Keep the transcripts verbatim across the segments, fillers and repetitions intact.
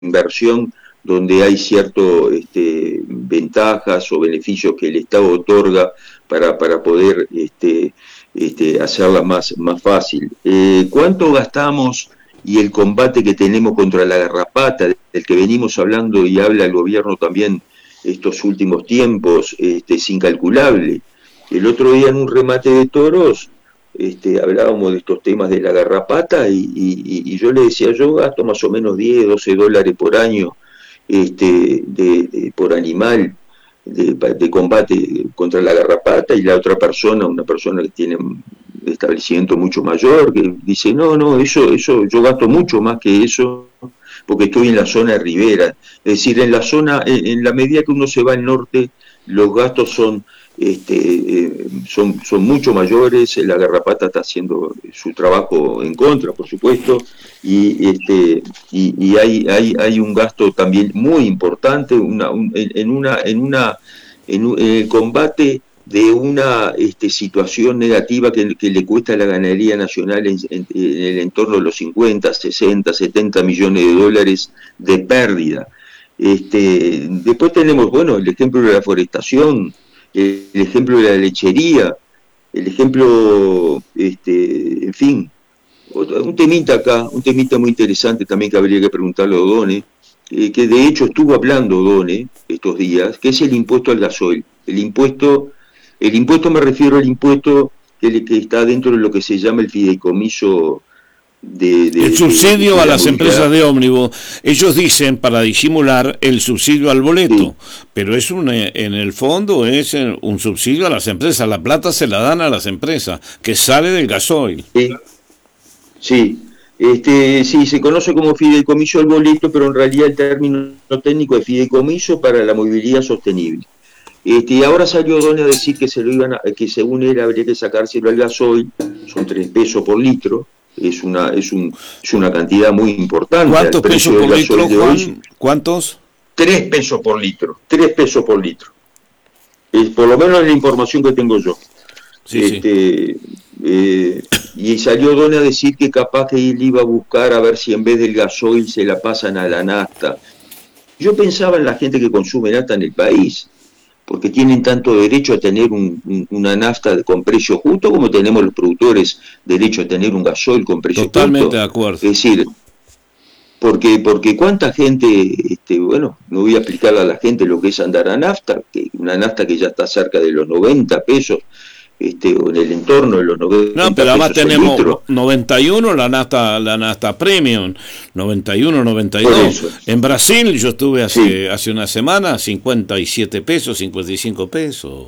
inversión donde hay cierto este, ventajas o beneficios que el Estado otorga para, para poder este, este, hacerla más, más fácil. Eh, ¿Cuánto gastamos y el combate que tenemos contra la garrapata, del que venimos hablando y habla el gobierno también estos últimos tiempos, este, es incalculable? El otro día en un remate de toros este, hablábamos de estos temas de la garrapata y, y, y yo le decía, yo gasto más o menos diez, doce dólares por año este, de, de, por animal de, de combate contra la garrapata, y la otra persona, una persona que tiene un establecimiento mucho mayor, que dice, no, no, eso, eso yo gasto mucho más que eso porque estoy en la zona de ribera. Es decir, en la zona, en, en la medida que uno se va al norte, los gastos son Este, eh, son, son mucho mayores. La garrapata está haciendo su trabajo en contra, por supuesto, y, este, y, y hay, hay, hay un gasto también muy importante una, un, en, una, en, una, en, un, en el combate de una este, situación negativa que, que le cuesta a la ganadería nacional en, en, en el entorno de los cincuenta, sesenta, setenta millones de dólares de pérdida. Este, después tenemos, bueno, el ejemplo de la forestación, el ejemplo de la lechería, el ejemplo, este, en fin, un temita acá, un temita muy interesante también que habría que preguntarle a Odone, eh, que de hecho estuvo hablando Odone estos días, que es el impuesto al gasoil. El impuesto, el impuesto me refiero al impuesto que, que está dentro de lo que se llama el fideicomiso. De, de, el subsidio de, de a las movilidad. Empresas de ómnibus. Ellos dicen para disimular el subsidio al boleto, sí. Pero es un, en el fondo es un subsidio a las empresas. La plata se la dan a las empresas, que sale del gasoil. Sí, sí. Este, sí, se conoce como fideicomiso al boleto, pero en realidad el término técnico es fideicomiso para la movilidad sostenible. Este, y ahora salió Odone a decir que se lo iban a, que según él habría que sacárselo al gasoil, son tres pesos por litro. Es una, es, un, es una cantidad muy importante. ¿Cuántos pesos por litro, Juan? ¿Cuántos? Tres pesos por litro. Tres pesos por litro. Es por lo menos la información que tengo yo. Sí, este, sí. Eh, y salió Odone a decir que capaz que él iba a buscar a ver si en vez del gasoil se la pasan a la nafta. Yo pensaba en la gente que consume nafta en el país, porque tienen tanto derecho a tener un, un, una nafta con precio justo como tenemos los productores derecho a tener un gasoil con precio justo. Totalmente de acuerdo. Es decir, porque porque cuánta gente, este, bueno, no voy a explicarle a la gente lo que es andar a nafta, que una nafta que ya está cerca de los noventa pesos, este, o en el entorno de los noventa. No, pero además tenemos noventa y uno la nafta, la nafta premium, noventa y uno, noventa y dos. En Brasil yo estuve hace, sí. hace una semana, cincuenta y siete pesos, cincuenta y cinco pesos.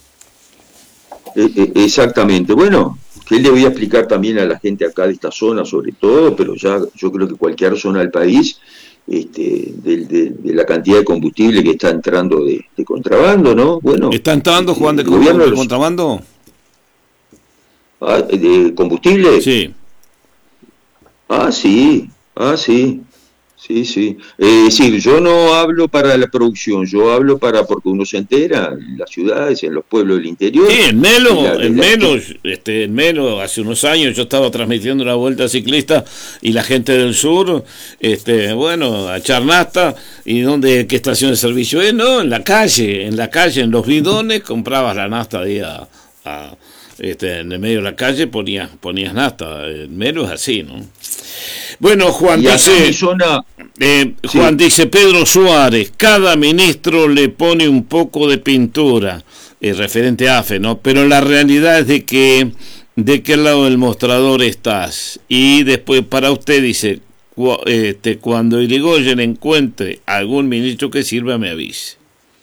Eh, exactamente. Bueno, que le voy a explicar también a la gente acá de esta zona sobre todo, pero ya yo creo que cualquier zona del país, este, de, de, de la cantidad de combustible que está entrando de, de contrabando, ¿no? Bueno, ¿está entrando, Juan, de, de, de contrabando? Ah, ¿de combustible? Sí. Ah, sí, ah, sí, sí, sí. Es decir, yo no hablo para la producción, yo hablo para, porque uno se entera en las ciudades, en los pueblos del interior. Sí, en Melo, la, en Melo, este, en Melo, hace unos años yo estaba transmitiendo una vuelta ciclista y la gente del sur, este, bueno, a echar nafta, ¿y dónde, qué estación de servicio es? No, en la calle, en la calle, en los bidones, comprabas la nafta ahí a... a Este, en el medio de la calle ponías, ponías nafta, en Melo es así, ¿no? Bueno, Juan dice, zona, eh, Juan sí. dice, Pedro Suárez, cada ministro le pone un poco de pintura, eh, referente a AFE, ¿no? Pero la realidad es de que, ¿de qué lado del mostrador estás? Y después para usted dice, cu este, cuando Irigoyen encuentre algún ministro que sirva, me avise.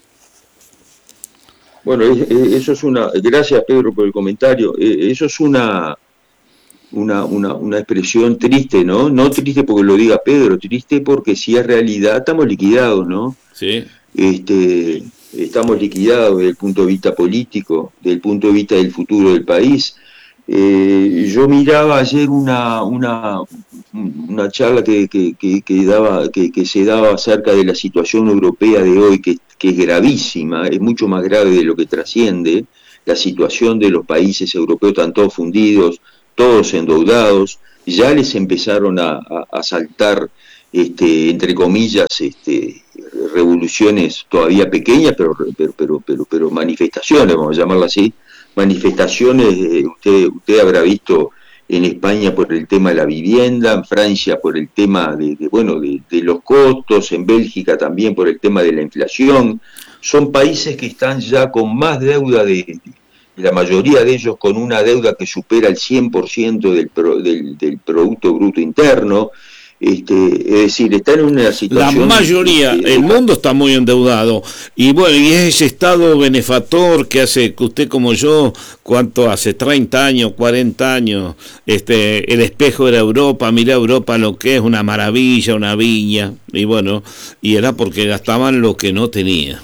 Bueno, eso es una, gracias Pedro por el comentario, eso es una, una, una, una expresión triste, ¿no? No triste porque lo diga Pedro, triste porque si es realidad estamos liquidados, ¿no? Sí. Este, estamos liquidados desde el punto de vista político, desde el punto de vista del futuro del país. Eh, yo miraba ayer una, una, una charla que, que, que, que, daba, que, que se daba acerca de la situación europea de hoy, que que es gravísima, es mucho más grave de lo que trasciende. La situación de los países europeos, están todos fundidos, todos endeudados, ya les empezaron a, a, a saltar este, entre comillas, este, revoluciones todavía pequeñas, pero, pero, pero, pero, pero manifestaciones, vamos a llamarlas así, manifestaciones, eh, usted, usted habrá visto en España por el tema de la vivienda, en Francia por el tema de, de bueno, de, de los costos, en Bélgica también por el tema de la inflación. Son países que están ya con más deuda, de, de la mayoría de ellos con una deuda que supera el cien por ciento del, pro, del, del Producto Bruto Interno. Este, es decir, están en una situación... La mayoría, este, el mundo está muy endeudado, y bueno, y es ese estado benefactor que hace que usted como yo, cuánto hace, treinta años, cuarenta años, este, el espejo era Europa, mira Europa lo que es, una maravilla, una viña, y bueno, y era porque gastaban lo que no tenía.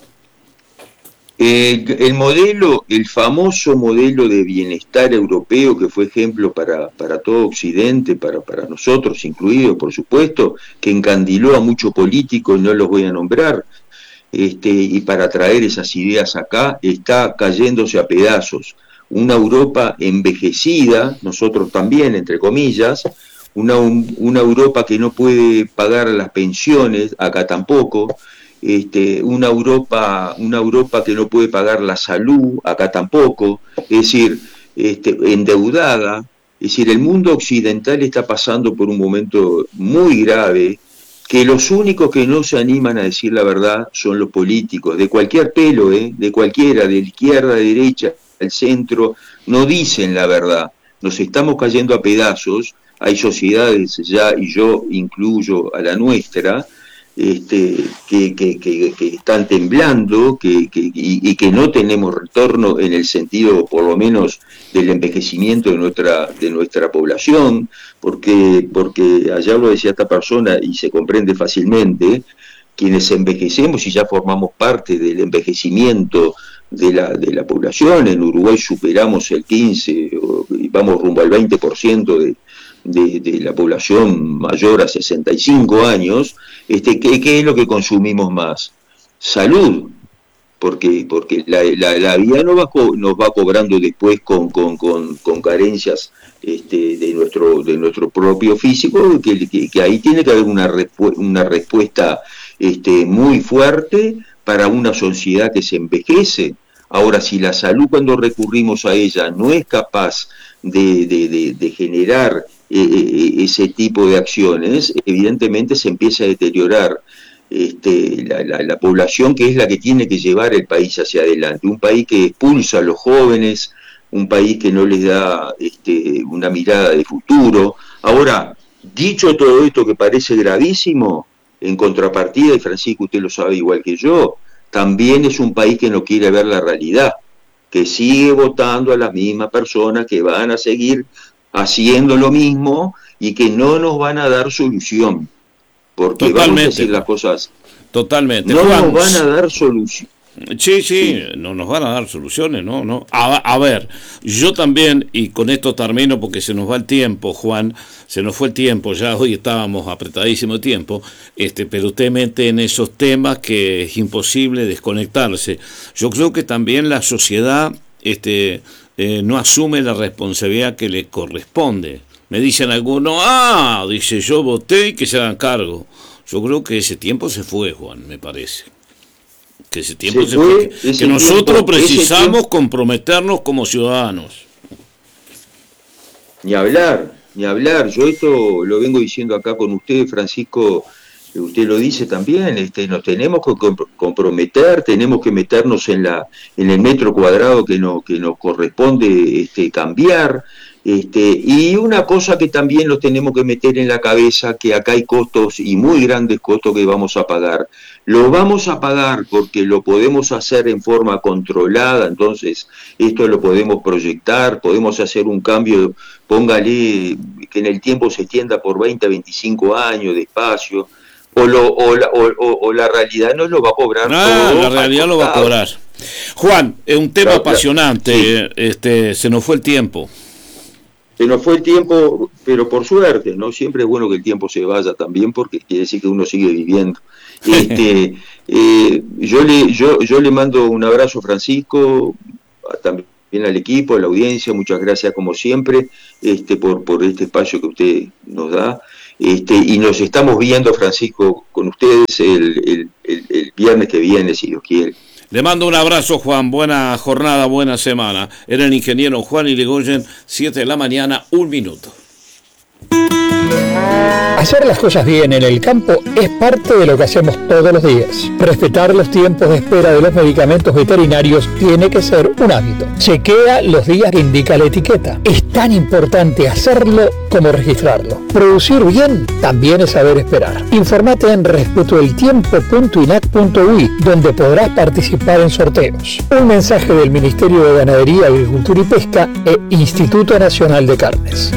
Eh, el modelo, el famoso modelo de bienestar europeo que fue ejemplo para, para todo Occidente, para, para nosotros incluidos, por supuesto, que encandiló a muchos políticos, no los voy a nombrar, este, y para traer esas ideas acá, está cayéndose a pedazos. Una Europa envejecida, nosotros también, entre comillas, una, una Europa que no puede pagar las pensiones, acá tampoco. Este, una Europa, una Europa que no puede pagar la salud, acá tampoco, es decir, este, endeudada, es decir, el mundo occidental está pasando por un momento muy grave, que los únicos que no se animan a decir la verdad son los políticos, de cualquier pelo, ¿eh? de cualquiera, de izquierda, de derecha, del centro, no dicen la verdad, nos estamos cayendo a pedazos, hay sociedades ya, y yo incluyo a la nuestra, Este, que, que, que, que están temblando que, que, y, y que no tenemos retorno en el sentido, por lo menos, del envejecimiento de nuestra, de nuestra población, porque, porque allá lo decía esta persona y se comprende fácilmente, quienes envejecemos y ya formamos parte del envejecimiento de la, de la población, en Uruguay superamos el quince y vamos rumbo al veinte por ciento de De, de la población mayor a sesenta y cinco años, este, ¿qué, qué es lo que consumimos más? Salud, porque porque la, la, la vida nos va, nos va cobrando después con, con, con, con carencias este, de, nuestro, de nuestro propio físico, que, que, que ahí tiene que haber una, respu una respuesta este, muy fuerte para una sociedad que se envejece. Ahora, si la salud, cuando recurrimos a ella, no es capaz de, de, de, de generar eh, ese tipo de acciones, evidentemente se empieza a deteriorar este, la, la, la población, que es la que tiene que llevar el país hacia adelante. Un país que expulsa a los jóvenes, un país que no les da este, una mirada de futuro. Ahora, dicho todo esto que parece gravísimo, en contrapartida, y Francisco usted lo sabe igual que yo, también es un país que no quiere ver la realidad, que sigue votando a las mismas personas, que van a seguir haciendo lo mismo y que no nos van a dar solución, porque Totalmente, vamos a decir las cosas, totalmente. no Juan, nos van a dar solución. Sí, sí, no nos van a dar soluciones, no, no. A, a ver, yo también, y con esto termino porque se nos va el tiempo, Juan, se nos fue el tiempo, ya hoy estábamos apretadísimo de tiempo, este, pero usted mete en esos temas que es imposible desconectarse. Yo creo que también la sociedad este, eh, no asume la responsabilidad que le corresponde. Me dicen algunos, ah, dice, yo voté y que se hagan cargo. Yo creo que ese tiempo se fue, Juan, me parece. Que ese tiempo se, se fue, que, que nosotros tiempo, precisamos comprometernos como ciudadanos. Ni hablar, ni hablar. Yo esto lo vengo diciendo acá con usted, Francisco, usted lo dice también, este, nos tenemos que comprometer, tenemos que meternos en la, en el metro cuadrado que nos, que nos corresponde este, cambiar. Este, y una cosa que también nos tenemos que meter en la cabeza, que acá hay costos y muy grandes costos que vamos a pagar. Lo vamos a pagar porque lo podemos hacer en forma controlada, entonces esto lo podemos proyectar, podemos hacer un cambio, póngale que en el tiempo se extienda por veinte a veinticinco años despacio, o, lo, o, la, o, o, o la realidad nos lo va a cobrar ah, todo. La realidad lo va a cobrar. Juan, es un tema claro, apasionante, sí. este, se nos fue el tiempo. Se nos fue el tiempo, pero por suerte, ¿no? Siempre es bueno que el tiempo se vaya también, porque quiere decir que uno sigue viviendo. Este, eh, yo le yo yo le mando un abrazo, Francisco, también al equipo, a la audiencia, muchas gracias como siempre, este por por este espacio que usted nos da. Este, y nos estamos viendo, Francisco, con ustedes el, el, el, el viernes que viene, si Dios quiere. Le mando un abrazo, Juan. Buena jornada, buena semana. Era el ingeniero Juan Irigoyen, siete de la mañana, un minuto. Hacer las cosas bien en el campo es parte de lo que hacemos todos los días. Respetar los tiempos de espera de los medicamentos veterinarios tiene que ser un hábito. Chequea los días que indica la etiqueta. Es tan importante hacerlo como registrarlo. Producir bien también es saber esperar. Informate en respeto el tiempo punto i n a c punto u i, donde podrás participar en sorteos. Un mensaje del Ministerio de Ganadería, Agricultura y Pesca e Instituto Nacional de Carnes.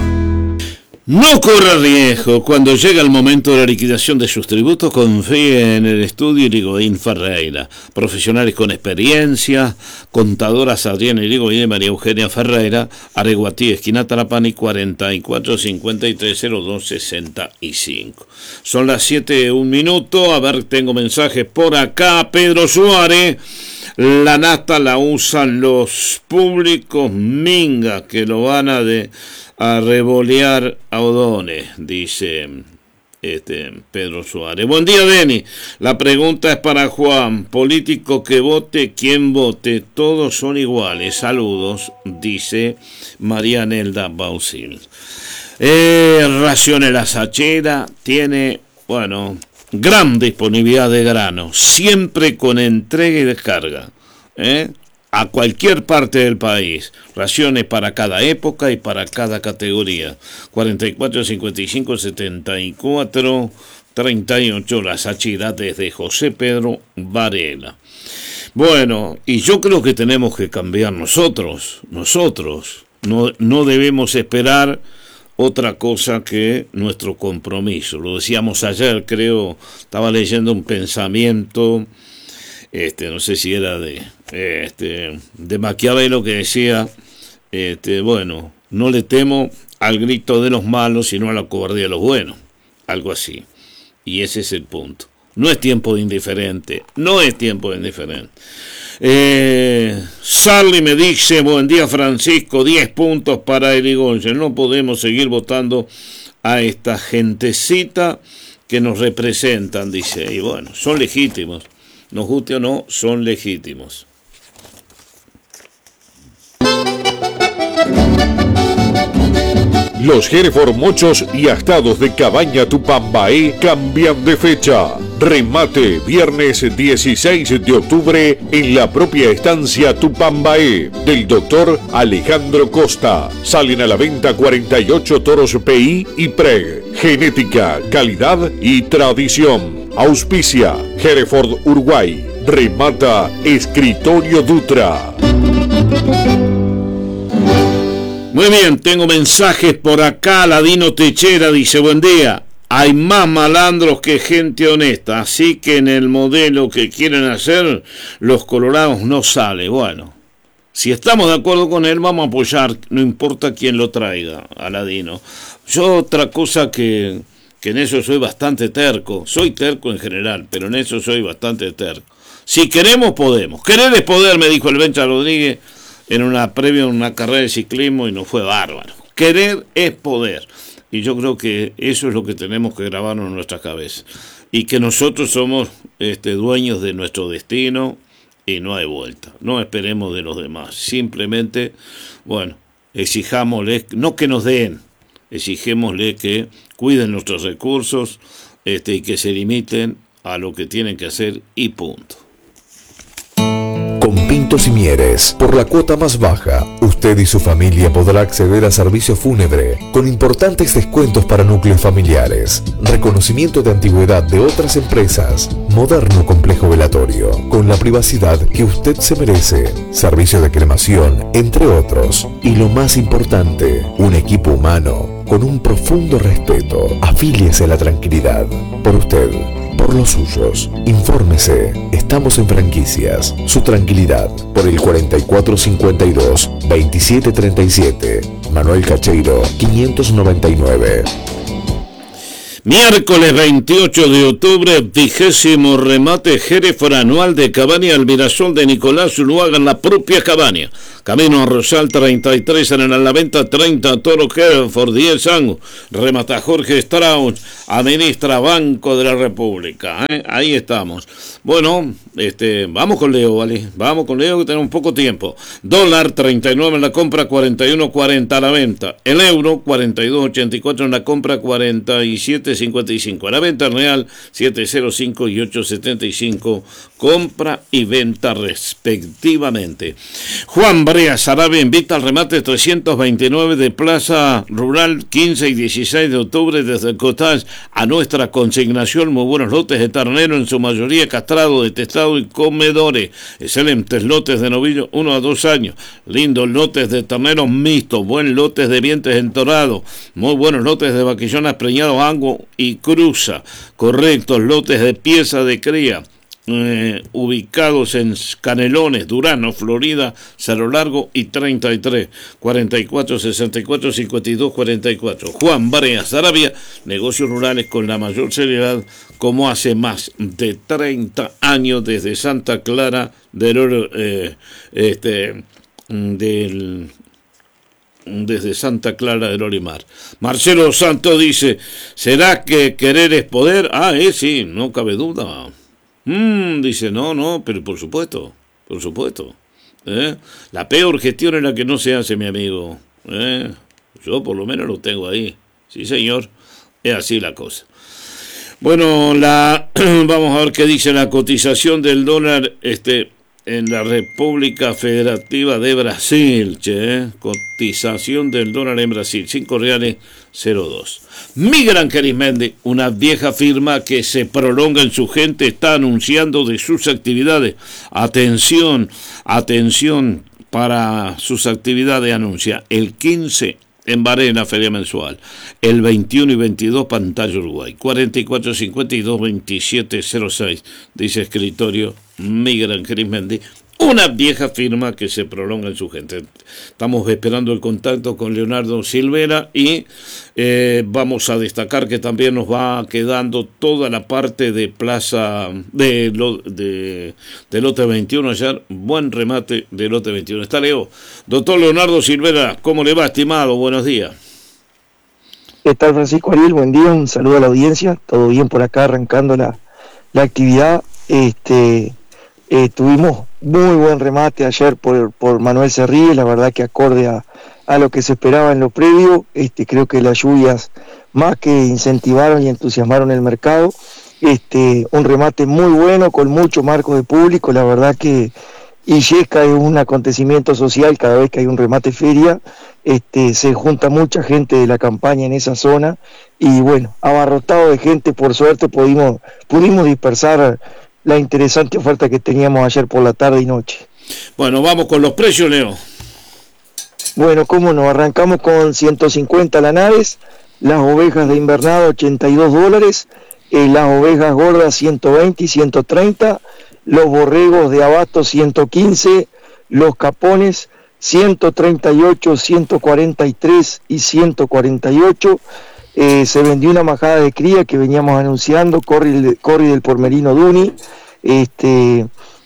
No corra riesgo. Cuando llega el momento de la liquidación de sus tributos, confíe en el estudio Irigoyen Ferreira. Profesionales con experiencia, contadoras Adriana Irigoyen y María Eugenia Ferreira, Areguatí, esquina Tarapani, cuarenta y cuatro cincuenta y tres cero dos sesenta y cinco. Son las siete, un minuto. A ver, tengo mensajes por acá. Pedro Suárez. La nafta la usan los públicos minga que lo van a de a revolear a O'Donnell, dice este Pedro Suárez. Buen día, Denny. La pregunta es para Juan. Político que vote, quien vote, todos son iguales. Saludos, dice María Nelda Bausil. Eh, Raciones La Sachera tiene, bueno, gran disponibilidad de grano, siempre con entrega y descarga, ¿eh? A cualquier parte del país. Raciones para cada época y para cada categoría. cuarenta y cuatro cincuenta y cinco setenta y cuatro treinta y ocho. La Sachira, desde José Pedro Varela. Bueno, y yo creo que tenemos que cambiar nosotros. Nosotros. No, no debemos esperar otra cosa que nuestro compromiso. Lo decíamos ayer, creo, estaba leyendo un pensamiento, este, no sé si era de, este, de Maquiavelo, que decía, este, bueno, no le temo al grito de los malos, sino a la cobardía de los buenos, algo así. Y ese es el punto. No es tiempo de indiferente, no es tiempo de indiferente. Eh, Sarli me dice, buen día Francisco, diez puntos para Irigoyen. No podemos seguir votando a esta gentecita que nos representan, dice. Y bueno, son legítimos, nos guste o no, son legítimos. Los Hereford Mochos y Astados de Cabaña Tupambaé cambian de fecha. Remate viernes dieciséis de octubre en la propia estancia Tupambaé del doctor Alejandro Costa. Salen a la venta cuarenta y ocho toros P I y P R E G. Genética, calidad y tradición. Auspicia Hereford Uruguay. Remata Escritorio Dutra. Muy bien, tengo mensajes por acá. Ladino Techera dice, buen día. Hay más malandros que gente honesta, así que en el modelo que quieren hacer, los colorados no sale. Bueno, si estamos de acuerdo con él, vamos a apoyar, no importa quién lo traiga, a Ladino. Yo otra cosa que, que en eso soy bastante terco, soy terco en general, pero en eso soy bastante terco. Si queremos, podemos. Querer es poder, me dijo el Bencha Rodríguez en una previa, en una carrera de ciclismo, y nos fue bárbaro. Querer es poder. Y yo creo que eso es lo que tenemos que grabarnos en nuestras cabezas. Y que nosotros somos este, dueños de nuestro destino y no hay vuelta. No esperemos de los demás. Simplemente, bueno, exijámosles, no que nos den, exigémosle que cuiden nuestros recursos este, y que se limiten a lo que tienen que hacer y punto. Con Pintos y Mieres, por la cuota más baja, usted y su familia podrá acceder a servicio fúnebre con importantes descuentos para núcleos familiares, reconocimiento de antigüedad de otras empresas, moderno complejo velatorio, con la privacidad que usted se merece, servicio de cremación, entre otros. Y lo más importante, un equipo humano con un profundo respeto. Afíliese a la tranquilidad. Por usted, por los suyos. Infórmese. Estamos en Franquicias. Su tranquilidad. Por el cuarenta y cuatro cincuenta y dos veintisiete treinta y siete. Manuel Cacheiro, quinientos noventa y nueve. Miércoles veintiocho de octubre, vigésimo remate Jerez anual de Cabaña al Mirasol de Nicolás Zuluaga en la propia Cabaña. Camino a Rosal treinta y tres, en la venta treinta, Toro Hereford diez años. Remata Jorge Strauss, administra Banco de la República. ¿eh? Ahí estamos. Bueno, este, vamos con Leo, ¿vale? Vamos con Leo que tenemos poco tiempo. Dólar treinta y nueve en la compra, cuarenta y uno cuarenta a la venta. El euro cuarenta y dos ochenta y cuatro en la compra, cuarenta y siete cincuenta y cinco. A la venta real siete cero cinco y ocho setenta y cinco. Compra y venta respectivamente. Juan Brea Sarabia invita al remate trescientos veintinueve de Plaza Rural, quince y dieciséis de octubre desde el Cottage a nuestra consignación. Muy buenos lotes de ternero, en su mayoría castrado, detestado y comedores. Excelentes lotes de novillo uno a dos años. Lindos lotes de ternero mixtos. Buen lotes de vientes entorados. Muy buenos lotes de vaquillonas preñados, ango y cruza. Correctos lotes de pieza de cría. Eh, ubicados en Canelones, Durano, Florida, Cerro Largo y treinta y tres, cuarenta y cuatro, sesenta y cuatro, cincuenta y dos, cuarenta y cuatro. Juan Barea Sarabia, negocios rurales con la mayor seriedad, como hace más de treinta años desde Santa Clara del eh, este del desde Santa Clara del Olimar. Marcelo Santos dice: ¿será que querer es poder? Ah, eh, sí, no cabe duda. Mm, dice, no, no, pero por supuesto, por supuesto. ¿eh? La peor gestión es la que no se hace, mi amigo. ¿eh? Yo por lo menos lo tengo ahí. Sí, señor, es así la cosa. Bueno, la vamos a ver qué dice la cotización del dólar este en la República Federativa de Brasil. Che, ¿eh? Cotización del dólar en Brasil, cinco reales cero dos. Miguel Arismendi, una vieja firma que se prolonga en su gente, está anunciando de sus actividades. Atención, atención para sus actividades, anuncia el quince en Varena, feria mensual, el veintiuno y veintidós Pantalla Uruguay, cuarenta y cuatro cincuenta y dos veintisiete cero seis, dice escritorio Miguel Arismendi, una vieja firma que se prolonga en su gente. Estamos esperando el contacto con Leonardo Silvera y eh, vamos a destacar que también nos va quedando toda la parte de plaza de, de, de lote veintiuno. Ayer, buen remate de lote veintiuno. Está Leo. Doctor Leonardo Silvera, ¿cómo le va, estimado? Buenos días. ¿Qué tal, Francisco Ariel? Buen día, un saludo a la audiencia. Todo bien por acá, arrancando la, la actividad. Este... Eh, tuvimos muy buen remate ayer por, por Manuel Cerrillo, la verdad que acorde a, a lo que se esperaba en lo previo. Este, creo que las lluvias más que incentivaron y entusiasmaron el mercado. Este, un remate muy bueno, con mucho marco de público, la verdad que Illesca es un acontecimiento social. Cada vez que hay un remate feria, este, se junta mucha gente de la campaña en esa zona, y bueno, abarrotado de gente, por suerte pudimos, pudimos dispersar la interesante oferta que teníamos ayer por la tarde y noche. Bueno, vamos con los precios, Leo. Bueno, cómo no, arrancamos con ciento cincuenta la naves, las ovejas de invernada ochenta y dos dólares, eh, las ovejas gordas ciento veinte y ciento treinta, los borregos de abasto ciento quince, los capones ciento treinta y ocho, ciento cuarenta y tres y ciento cuarenta y ocho. Eh, se vendió una majada de cría que veníamos anunciando, Corri, Corri del Pormerino Duni, este,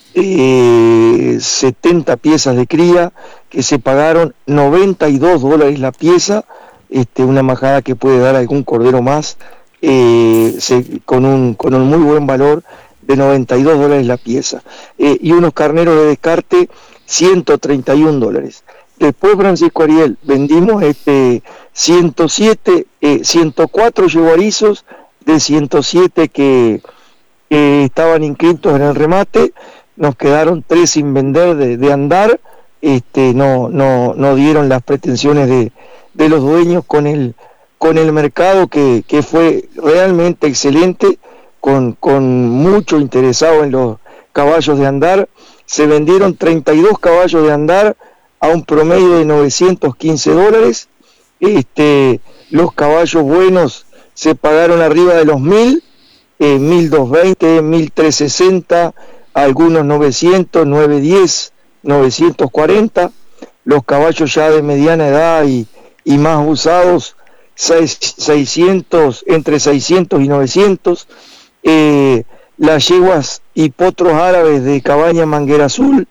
eh, setenta piezas de cría que se pagaron noventa y dos dólares la pieza, este, una majada que puede dar algún cordero más, eh, se, con, un, con un muy buen valor de noventa y dos dólares la pieza, eh, y unos carneros de descarte ciento treinta y un dólares. Después, Francisco Ariel, vendimos este ciento siete, eh, ciento cuatro yeguarizos de ciento siete que, que estaban inscritos en el remate. Nos quedaron tres sin vender de, de andar. Este, no, no, no dieron las pretensiones de, de los dueños con el, con el mercado que, que fue realmente excelente, con, con mucho interesado en los caballos de andar. Se vendieron treinta y dos caballos de andar a un promedio de novecientos quince dólares. Este, los caballos buenos se pagaron arriba de los mil, eh, mil doscientos veinte, mil trescientos sesenta, algunos novecientos, novecientos diez, novecientos cuarenta. Los caballos ya de mediana edad y, y más usados seiscientos, entre seiscientos y novecientos, eh, las yeguas y potros árabes de Cabaña Manguera Azul,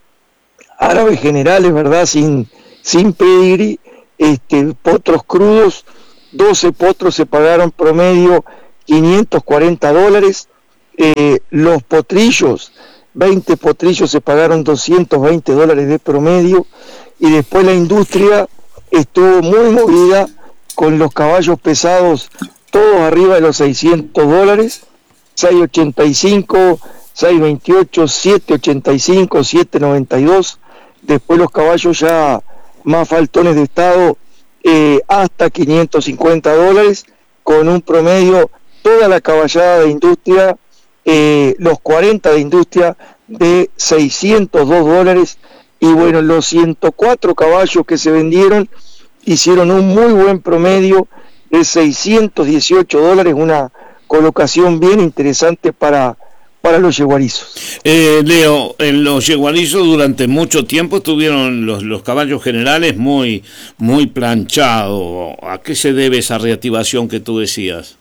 árabes generales, ¿verdad? Sin, sin pedigrí, este, potros crudos, doce potros se pagaron promedio quinientos cuarenta dólares, eh, los potrillos, veinte potrillos se pagaron doscientos veinte dólares de promedio, y después la industria estuvo muy movida con los caballos pesados, todos arriba de los seiscientos dólares, seis ochenta y cinco, seis veintiocho, siete ochenta y cinco, siete noventa y dos, después los caballos ya más faltones de estado, eh, hasta quinientos cincuenta dólares, con un promedio, toda la caballada de industria, eh, los cuarenta de industria de seiscientos dos dólares, y bueno, los ciento cuatro caballos que se vendieron hicieron un muy buen promedio de seiscientos dieciocho dólares, una colocación bien interesante para, para los yeguarizos. Eh, Leo, en los yeguarizos durante mucho tiempo estuvieron los, los caballos generales muy, muy planchados. ¿A qué se debe esa reactivación que tú decías?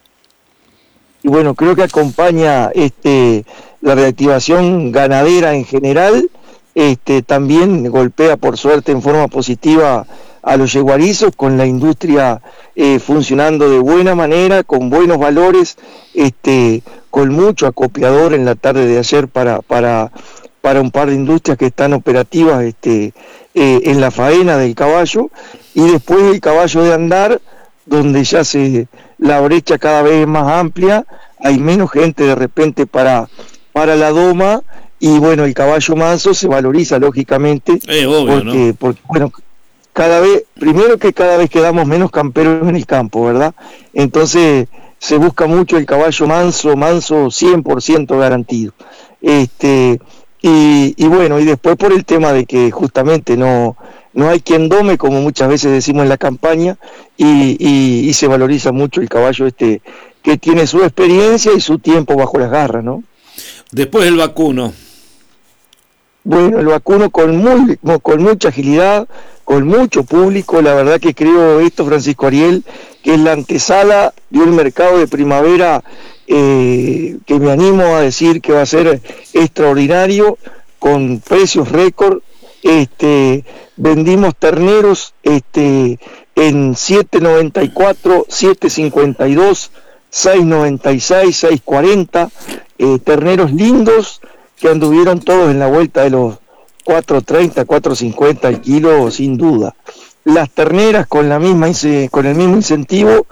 Y bueno, creo que acompaña este, la reactivación ganadera en general, este, también golpea por suerte en forma positiva a los yeguarizos, con la industria eh, funcionando de buena manera, con buenos valores, este, con mucho acopiador en la tarde de ayer para, para, para un par de industrias que están operativas este, eh, en la faena del caballo, y después el caballo de andar, donde ya se la brecha cada vez es más amplia, hay menos gente de repente para, para la doma, y bueno, el caballo manso se valoriza lógicamente, eh, obvio, porque, ¿no? porque bueno, cada vez, primero que cada vez quedamos menos camperos en el campo, ¿verdad? Entonces se busca mucho el caballo manso, manso cien por ciento garantido. Este, y, y bueno, y después por el tema de que justamente no, no hay quien dome, como muchas veces decimos en la campaña, y, y, y se valoriza mucho el caballo este que tiene su experiencia y su tiempo bajo las garras, ¿no? Después el vacuno. Bueno, el vacuno con, muy, con mucha agilidad, con mucho público, la verdad que creo esto, Francisco Ariel, que es la antesala de un mercado de primavera eh, que me animo a decir que va a ser extraordinario, con precios récord. Este, vendimos terneros este, en siete noventa y cuatro, siete cincuenta y dos, seis noventa y seis, seis cuarenta, eh, terneros lindos que anduvieron todos en la vuelta de los cuatro treinta, cuatro cincuenta el kilo, sin duda. Las terneras con la misma con el mismo incentivo,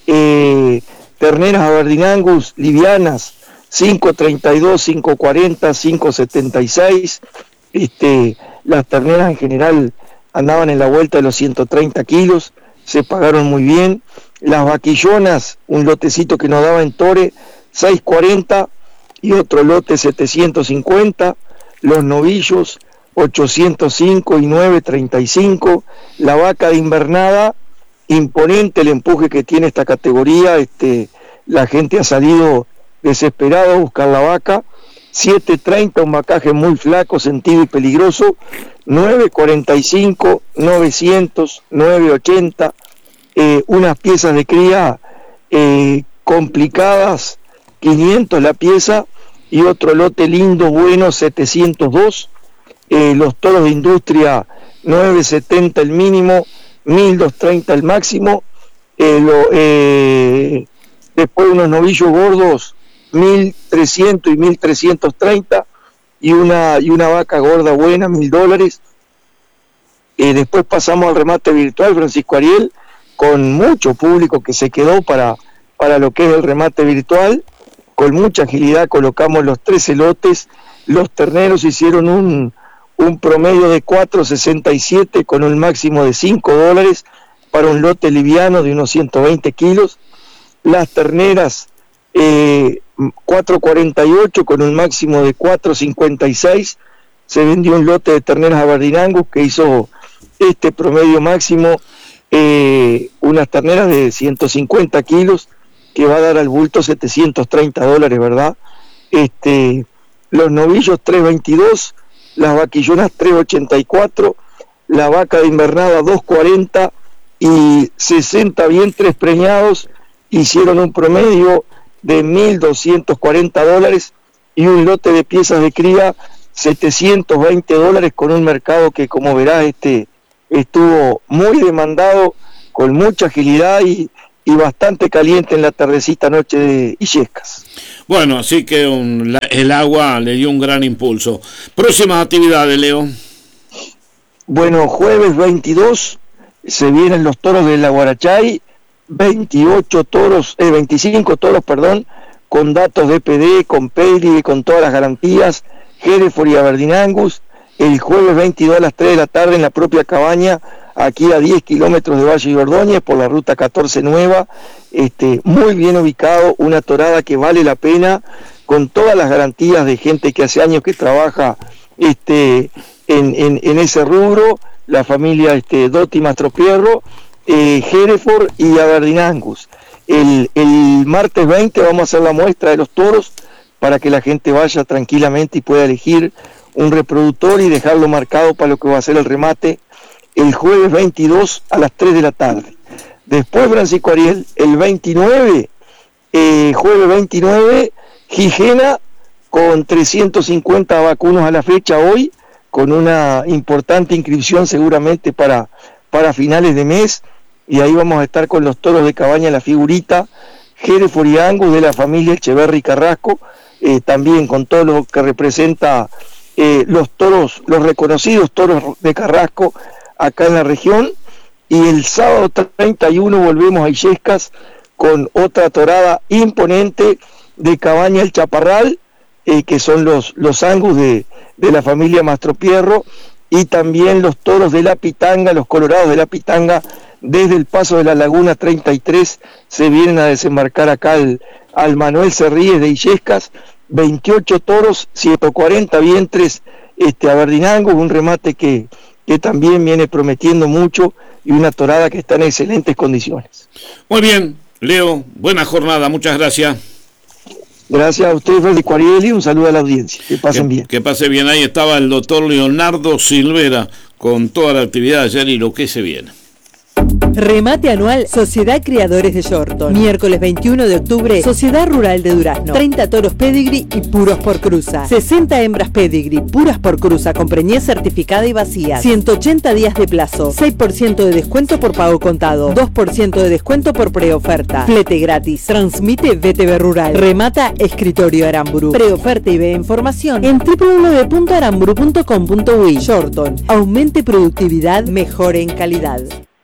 eh, terneras Aberdeen Angus livianas, cinco treinta y dos, cinco cuarenta, cinco setenta y seis, este, las terneras en general andaban en la vuelta de los ciento treinta kilos, se pagaron muy bien. Las vaquillonas, un lotecito que nos daba en Tore, seis cuarenta, y otro lote setecientos cincuenta, los novillos ochocientos cinco y nueve treinta y cinco, la vaca de invernada, imponente el empuje que tiene esta categoría, este, la gente ha salido desesperada a buscar la vaca, siete treinta, un vacaje muy flaco, sentido y peligroso, nueve cuarenta y cinco, novecientos, nueve ochenta, eh, unas piezas de cría eh, complicadas, quinientos la pieza, y otro lote lindo, bueno, setecientos dos, eh, los toros de industria nueve setenta el mínimo, mil doscientos treinta el máximo, eh, lo, eh, después unos novillos gordos, mil trescientos y mil trescientos treinta, y una, y una vaca gorda buena, mil dólares. Eh, después pasamos al remate virtual, Francisco Ariel, con mucho público que se quedó para, para lo que es el remate virtual. Con mucha agilidad colocamos los trece lotes, los terneros hicieron un, un promedio de cuatro sesenta y siete con un máximo de cinco dólares para un lote liviano de unos ciento veinte kilos, las terneras eh, cuatro cuarenta y ocho con un máximo de cuatro cincuenta y seis, se vendió un lote de terneras Aberdeen Angus que hizo este promedio máximo, eh, unas terneras de ciento cincuenta kilos, que va a dar al bulto setecientos treinta dólares, ¿verdad? Este, los novillos tres veintidós, las vaquillonas tres ochenta y cuatro, la vaca de invernada dos cuarenta, y sesenta vientres preñados hicieron un promedio de mil doscientos cuarenta dólares y un lote de piezas de cría setecientos veinte dólares, con un mercado que, como verás, este estuvo muy demandado, con mucha agilidad y, y bastante caliente en la tardecita noche de Illescas. Bueno, así que un, la, el agua le dio un gran impulso. Próximas actividades, Leo. Bueno, jueves veintidós se vienen los toros de la Guarachay, veintiocho toros, eh, veinticinco toros, perdón, con datos de P D, con pedigree, con todas las garantías, Hereford y Aberdeen Angus, el jueves veintidós a las tres de la tarde en la propia cabaña, aquí a diez kilómetros de Valle y Ordóñez, por la ruta catorce nueva, este, muy bien ubicado, una torada que vale la pena, con todas las garantías de gente que hace años que trabaja este, en, en, en ese rubro, la familia este, Dotti Mastropierro, eh, Hereford y Aberdeen Angus. El, el martes veinte vamos a hacer la muestra de los toros para que la gente vaya tranquilamente y pueda elegir un reproductor y dejarlo marcado para lo que va a ser el remate el jueves veintidós a las tres de la tarde. Después, Francisco Ariel, el veintinueve, eh, jueves veintinueve, Gijena, con trescientos cincuenta vacunos a la fecha hoy, con una importante inscripción seguramente para, para finales de mes, y ahí vamos a estar con los toros de cabaña, la figurita, Hereford y Angus de la familia Echeverri Carrasco, eh, también con todo lo que representa eh, los toros, los reconocidos toros de Carrasco acá en la región. Y el sábado treinta y uno volvemos a Illescas con otra torada imponente de cabaña El Chaparral, eh, que son los, los Angus de, de la familia Mastropierro, y también los toros de la Pitanga, los colorados de la Pitanga, desde el paso de la Laguna treinta y tres se vienen a desembarcar acá al, al Manuel Cerríes de Illescas, veintiocho toros, ciento cuarenta vientres, este Aberdeen Angus, un remate que, que también viene prometiendo mucho, y una torada que está en excelentes condiciones. Muy bien, Leo, buena jornada, muchas gracias. Gracias a usted, Francisco Ariel, y un saludo a la audiencia. Que pasen que, bien. Que pase bien. Ahí estaba el doctor Leonardo Silvera con toda la actividad de ayer y lo que se viene. Remate anual Sociedad Criadores de Yorton. Miércoles veintiuno de octubre, Sociedad Rural de Durazno. treinta toros pedigree y puros por cruza. sesenta hembras pedigree puras por cruza con preñez certificada y vacía. ciento ochenta días de plazo. seis por ciento de descuento por pago contado. dos por ciento de descuento por preoferta. Flete gratis. Transmite V T V Rural. Remata Escritorio Aramburu. Preoferta y ve información en doble u doble u doble u punto aramburu punto com punto uy. Yorton. Aumente productividad, mejore en calidad.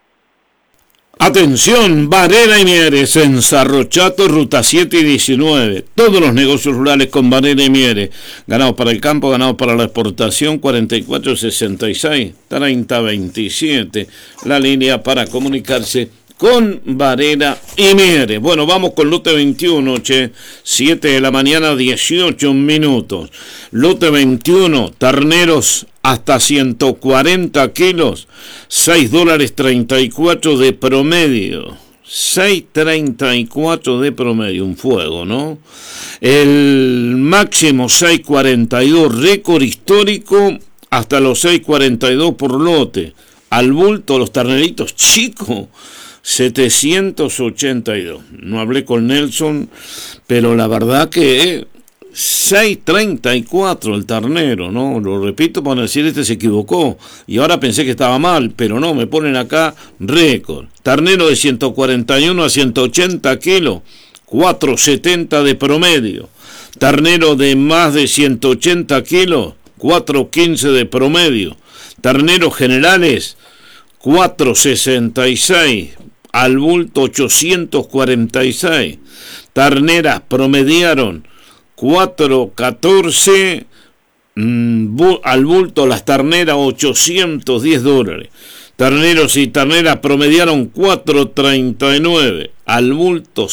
Atención, Varela y Mieres en Sarrochato, ruta siete y diecinueve. Todos los negocios rurales con Varela y Mieres. Ganados para el campo, ganados para la exportación, cuarenta y cuatro sesenta y seis, treinta veintisiete. La línea para comunicarse con Varela y Mieres. Bueno, vamos con lote veintiuno, che. siete de la mañana, dieciocho minutos. Lote veintiuno, terneros hasta ciento cuarenta kilos, seis dólares treinta y cuatro de promedio, seis treinta y cuatro de promedio, un fuego, ¿no? El máximo seis cuarenta y dos, récord histórico hasta los seis cuarenta y dos por lote. Al bulto, los terneritos chicos, setecientos ochenta y dos. No hablé con Nelson, pero la verdad que seis treinta y cuatro el ternero, ¿no? Lo repito para decir, este se equivocó y ahora pensé que estaba mal, pero no, me ponen acá récord. Ternero de ciento cuarenta y uno a ciento ochenta kilos, cuatro setenta de promedio. Ternero de más de ciento ochenta kilos, cuatro quince de promedio. Terneros generales, cuatro sesenta y seis, al bulto ochocientos cuarenta y seis. Terneras promediaron cuatro catorce, mmm, bu- al bulto las terneras ochocientos diez dólares. Terneros y terneras promediaron cuatro treinta y nueve, al bulto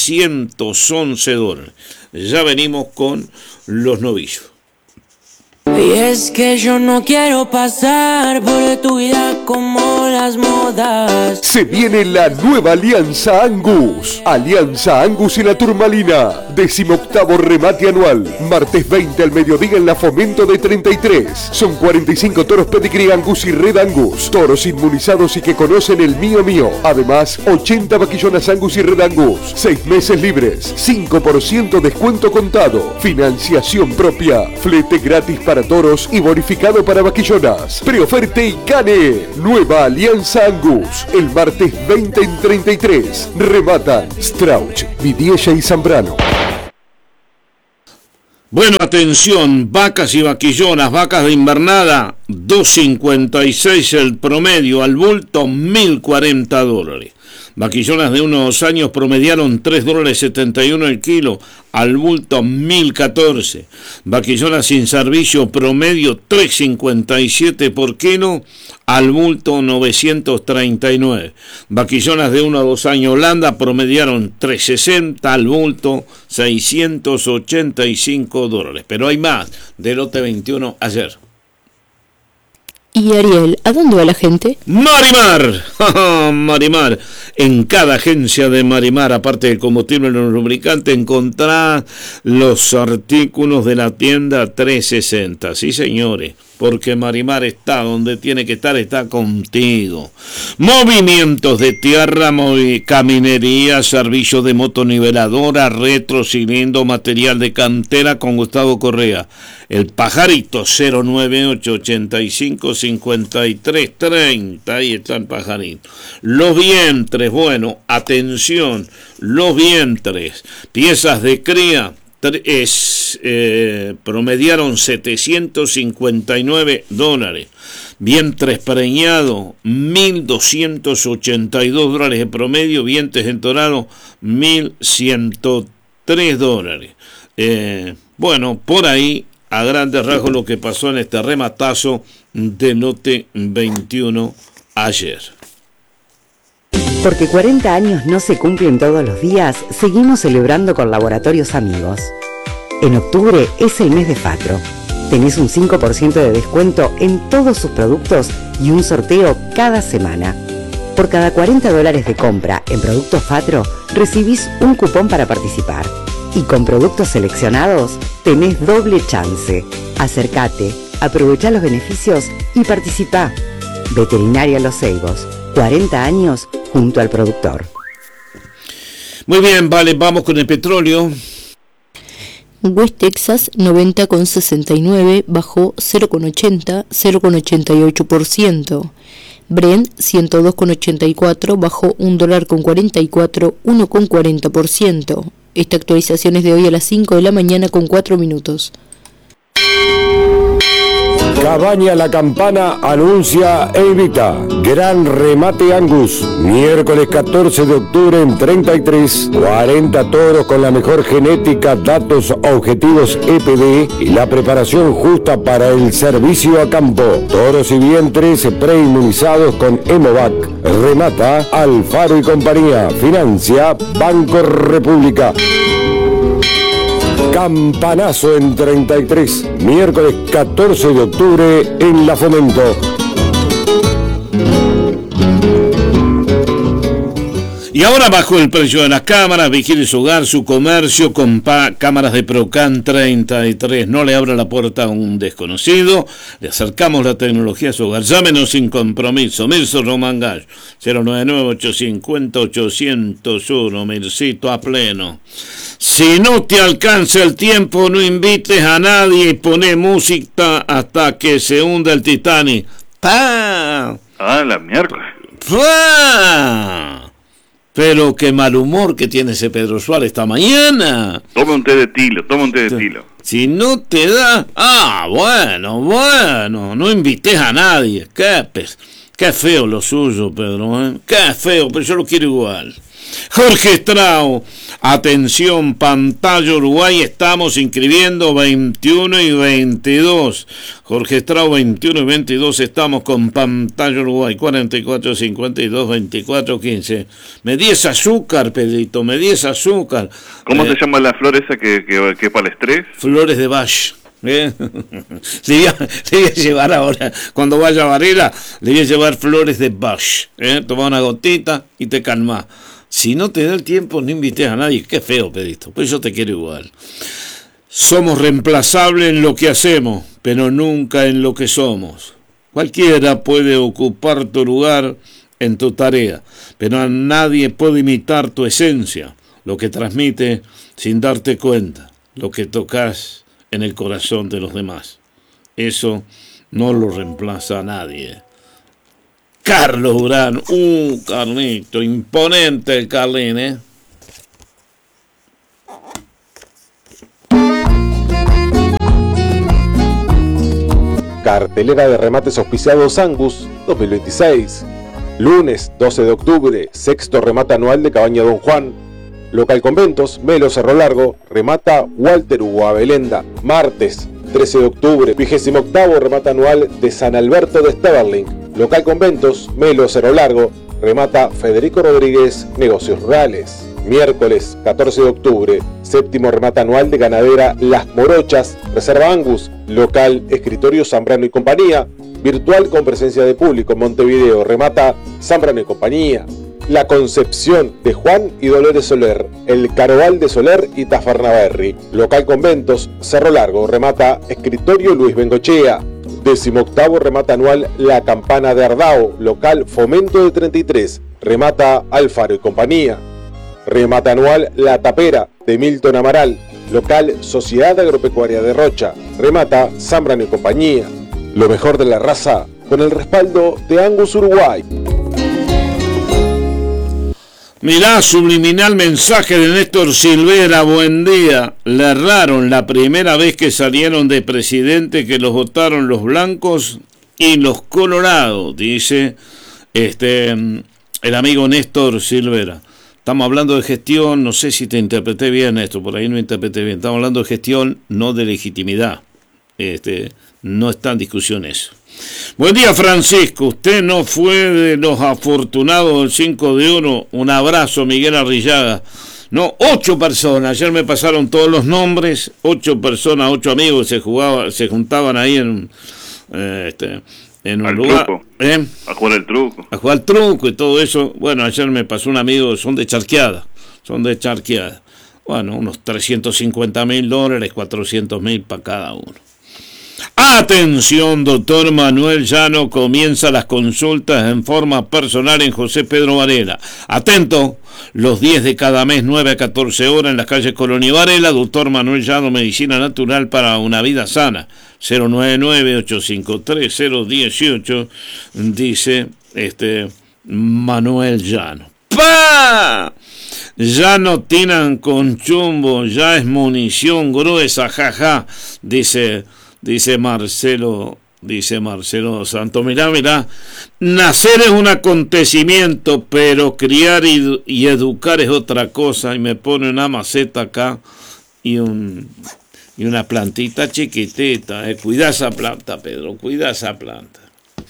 setecientos once dólares. Ya venimos con los novillos. Y es que yo no quiero pasar por tu vida como las modas. Se viene la nueva Alianza Angus. Alianza Angus y la Turmalina. Decimoctavo remate anual. Martes veinte al mediodía en la Fomento de treinta y tres. Son cuarenta y cinco toros Pedigree Angus y Red Angus. Toros inmunizados y que conocen el mío mío. Además, ochenta vaquillonas Angus y Red Angus. seis meses libres. cinco por ciento descuento contado. Financiación propia. Flete gratis para toros y bonificado para vaquillonas. Preoferte y Cane. Nueva Alianza Angus. El martes veinte en treinta y tres. Rematan Strauch, Vidiella y Zambrano. Bueno, atención, vacas y vaquillonas, vacas de invernada, dos cincuenta y seis el promedio, al bulto mil cuarenta dólares. Vaquillonas de unos años promediaron tres dólares setenta y uno el kilo, al bulto mil catorce. Vaquillonas sin servicio promedio tres cincuenta y siete por kilo, al bulto novecientos treinta y nueve. Vaquillonas de uno a dos años Holanda promediaron tres sesenta, al bulto seiscientos ochenta y cinco dólares. Pero hay más, de lote veintiuno ayer. Y Ariel, ¿a dónde va la gente? Marimar, Marimar, en cada agencia de Marimar, aparte del combustible y los lubricantes, encontrá los artículos de la tienda trescientos sesenta, sí señores, porque Marimar está donde tiene que estar, está contigo. Movimientos de tierra, movi- caminería, servicio de motoniveladora, retro, cilindro, material de cantera con Gustavo Correa. El Pajarito cero nueve ocho ochenta y cinco cincuenta y tres treinta, ahí está el Pajarito. Los vientres, bueno, atención, los vientres, piezas de cría, es, eh, promediaron setecientos cincuenta y nueve dólares. Vientres preñados, mil doscientos ochenta y dos dólares de promedio. Vientres entonados, mil ciento tres dólares. Eh, bueno, por ahí, a grandes rasgos, lo que pasó en este rematazo de lote veintiuno ayer. Porque cuarenta años no se cumplen todos los días, seguimos celebrando con Laboratorios Amigos. En octubre es el mes de Fatro. Tenés un cinco por ciento de descuento en todos sus productos y un sorteo cada semana. Por cada cuarenta dólares de compra en productos Fatro, recibís un cupón para participar. Y con productos seleccionados, tenés doble chance. Acércate, aprovechá los beneficios y participá. Veterinaria Los Ceibos, cuarenta años junto al productor. Muy bien, vale, vamos con el petróleo. West Texas noventa con sesenta y nueve bajó cero con ochenta, cero con ochenta y ocho por ciento. Brent ciento dos con ochenta y cuatro bajó un dólar con cuarenta y cuatro, uno con cuarenta por ciento. Esta actualización es de hoy a las cinco de la mañana con cuatro minutos. Cabaña La Campana anuncia e invita Gran Remate Angus, miércoles catorce de octubre en treinta y tres, cuarenta toros con la mejor genética, datos objetivos E P D y la preparación justa para el servicio a campo. Toros y vientres preinmunizados con Hemovac. Remata Alfaro y compañía. Financia Banco República. Campanazo en treinta y tres, miércoles catorce de octubre en La Fomento. Y ahora bajó el precio de las cámaras. Vigile su hogar, su comercio con pa- cámaras de Procan treinta y tres. No le abra la puerta a un desconocido. Le acercamos la tecnología a su hogar. Llámenos sin compromiso. Mirso Román Gallo, cero nueve nueve ocho cinco cero ocho cero uno. Mircito a pleno. Si no te alcanza el tiempo, no invites a nadie y poné música hasta que se hunda el Titanic. ¡Pah! Ah, la miércoles. ¡Pah! Pero qué mal humor que tiene ese Pedro Suárez esta mañana. Toma un té de tilo, toma un té de tilo. Si no te da... Ah, bueno, bueno, no invites a nadie. Qué, qué feo lo suyo, Pedro, ¿eh? Qué feo, pero yo lo quiero igual. Jorge Estrao, atención, pantalla Uruguay, estamos inscribiendo veintiuno y veintidós. Jorge Estrao, veintiuno y veintidós, estamos con pantalla Uruguay, cuarenta y cuatro cincuenta y dos veinticuatro quince. Me diez azúcar, Pedrito, me diez azúcar. ¿Cómo eh, se llama la flor esa que, que, que para el estrés? Flores de Bach. ¿Eh? Le, voy a, le voy a llevar ahora, cuando vaya a Varela, le voy a llevar flores de Bach. ¿Eh? Toma una gotita y te calma. Si no te da el tiempo, no invites a nadie. Qué feo, Pedrito, pues yo te quiero igual. Somos reemplazables en lo que hacemos, pero nunca en lo que somos. Cualquiera puede ocupar tu lugar en tu tarea, pero nadie puede imitar tu esencia, lo que transmite sin darte cuenta, lo que tocas en el corazón de los demás. Eso no lo reemplaza a nadie. Carlos Durán, un Carlito, imponente el Carlín, ¿eh? Cartelera de remates auspiciados Angus dos mil veintiséis. Lunes doce de octubre, sexto remate anual de Cabaña Don Juan. Local Conventos, Melo Cerro Largo, remata Walter Hugo Abelenda. Martes trece de octubre, vigésimo octavo remate anual de San Alberto de Steverling. Local Conventos, Melo Cerro Largo, remata Federico Rodríguez, Negocios Rurales. Miércoles catorce de octubre, séptimo remate anual de Ganadera Las Morochas, Reserva Angus, local Escritorio Zambrano y Compañía, virtual con presencia de público en Montevideo, remata Zambrano y Compañía. La Concepción de Juan y Dolores Soler, el Caroval de Soler y Tafarnaberry, local Conventos, Cerro Largo, remata Escritorio Luis Bengochea. Décimo octavo remate anual La Campana de Ardao, local Fomento de treinta y tres, remata Alfaro y Compañía. Remate anual La Tapera de Milton Amaral, local Sociedad Agropecuaria de Rocha, remata Zambrano y Compañía. Lo mejor de la raza con el respaldo de Angus Uruguay. Mirá, subliminal mensaje de Néstor Silvera, buen día. Le erraron la primera vez que salieron de presidente, que los votaron los blancos y los colorados, dice este el amigo Néstor Silvera. Estamos hablando de gestión, no sé si te interpreté bien esto, por ahí no interpreté bien. Estamos hablando de gestión, no de legitimidad. Este, no está en discusión eso. Buen día, Francisco. Usted no fue de los afortunados del cinco de oro. Un abrazo, Miguel Arrillaga. No, ocho personas. Ayer me pasaron todos los nombres. Ocho personas, ocho amigos se jugaban, se juntaban ahí en, eh, este, en un Al lugar. truco. ¿Eh? A jugar el truco. A jugar truco y todo eso. Bueno, ayer me pasó un amigo, son de Charqueada. Son de Charqueada. Bueno, unos trescientos cincuenta mil dólares, cuatrocientos mil para cada uno. Atención, doctor Manuel Llano, comienza las consultas en forma personal en José Pedro Varela. Atento, los diez de cada mes, nueve a catorce horas en las calles Colonia y Varela. Doctor Manuel Llano, medicina natural para una vida sana. cero nueve nueve, ocho cinco tres, cero uno ocho, dice este Manuel Llano. ¡Pah! Ya no tiran con chumbo, ya es munición gruesa, jaja, dice... Dice Marcelo, dice Marcelo Santos. Mirá, mirá, nacer es un acontecimiento, pero criar y, y educar es otra cosa. Y me pone una maceta acá y un y una plantita chiquitita. Eh. Cuida esa planta, Pedro, cuida esa planta.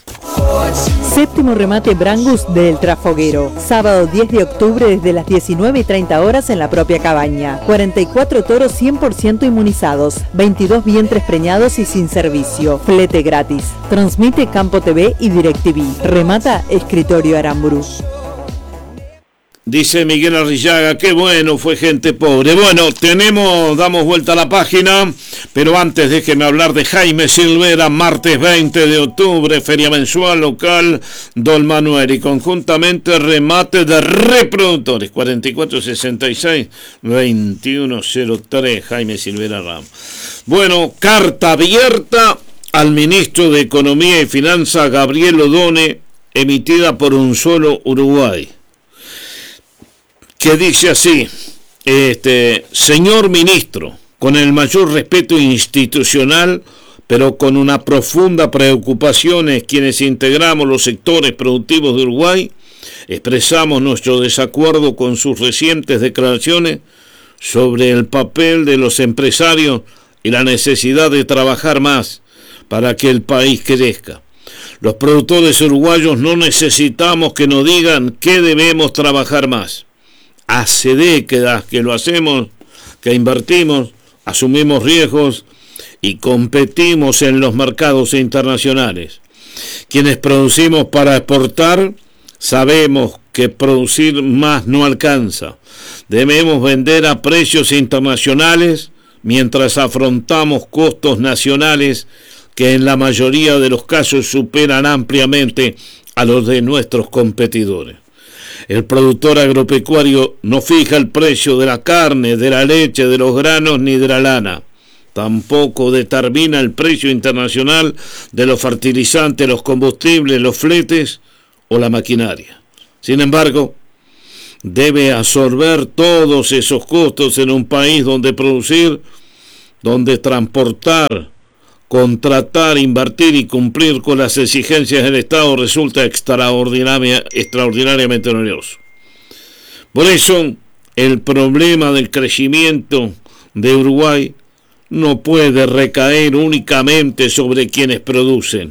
Séptimo remate Brangus del Trafoguero, sábado diez de octubre desde las diecinueve y treinta horas en la propia cabaña. cuarenta y cuatro toros cien por ciento inmunizados, veintidós vientres preñados y sin servicio, flete gratis. Transmite Campo T V y DirecTV. Remata Escritorio Aramburu. Dice Miguel Arrillaga, qué bueno, fue gente pobre. Bueno, tenemos, damos vuelta a la página, pero antes déjeme hablar de Jaime Silvera, martes veinte de octubre, feria mensual local Don Manuel, y conjuntamente remate de reproductores, cuarenta y cuatro sesenta y seis, veintiuno cero tres, Jaime Silvera Ram. Bueno, carta abierta al ministro de Economía y Finanzas, Gabriel Odone, emitida por Un Solo Uruguay, que dice así: este, señor ministro, con el mayor respeto institucional, pero con una profunda preocupación, quienes integramos los sectores productivos de Uruguay, expresamos nuestro desacuerdo con sus recientes declaraciones sobre el papel de los empresarios y la necesidad de trabajar más para que el país crezca. Los productores uruguayos no necesitamos que nos digan que debemos trabajar más. Hace décadas que lo hacemos, que invertimos, asumimos riesgos y competimos en los mercados internacionales. Quienes producimos para exportar sabemos que producir más no alcanza. Debemos vender a precios internacionales mientras afrontamos costos nacionales que en la mayoría de los casos superan ampliamente a los de nuestros competidores. El productor agropecuario no fija el precio de la carne, de la leche, de los granos ni de la lana. Tampoco determina el precio internacional de los fertilizantes, los combustibles, los fletes o la maquinaria. Sin embargo, debe absorber todos esos costos en un país donde producir, donde transportar, contratar, invertir y cumplir con las exigencias del Estado resulta extraordinaria, extraordinariamente oneroso. Por eso, el problema del crecimiento de Uruguay no puede recaer únicamente sobre quienes producen.